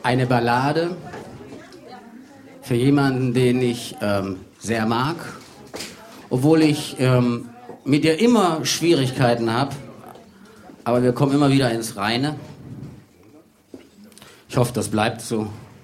Eine Ballade für jemanden, den ich sehr mag, obwohl ich mit dir immer Schwierigkeiten habe, aber wir kommen immer wieder ins Reine. Ich hoffe, das bleibt so.